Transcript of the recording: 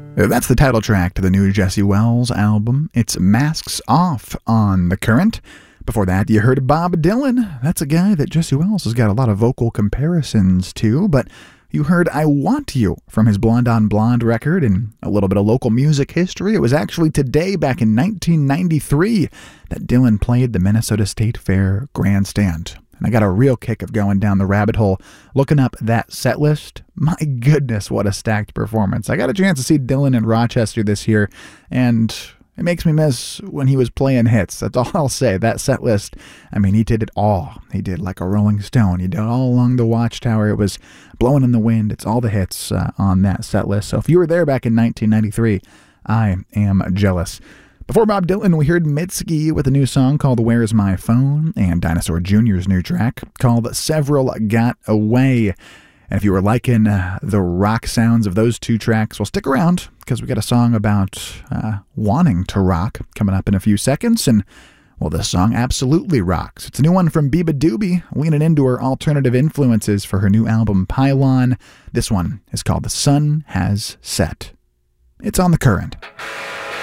That's the title track to the new Jesse Wells album. It's Masks Off on The Current. Before that, you heard Bob Dylan. That's a guy that Jesse Wells has got a lot of vocal comparisons to, but you heard I Want You from his Blonde on Blonde record, and a little bit of local music history. It was actually today, back in 1993, that Dylan played the Minnesota State Fair Grandstand. And I got a real kick of going down the rabbit hole, looking up that set list. My goodness, what a stacked performance. I got a chance to see Dylan in Rochester this year, and it makes me miss when he was playing hits. That's all I'll say. That set list, I mean, he did it all. He did Like a Rolling Stone. He did all Along the Watchtower. It was Blowing in the Wind. It's all the hits on that set list. So if you were there back in 1993, I am jealous. Before Bob Dylan, we heard Mitski with a new song called Where's My Phone, and Dinosaur Jr.'s new track called Several Got Away. And if you were liking the rock sounds of those two tracks, well, stick around, because we got a song about wanting to rock coming up in a few seconds. And, well, this song absolutely rocks. It's a new one from Biba Doobie, leaning into her alternative influences for her new album, Pylon. This one is called The Sun Has Set. It's on The Current.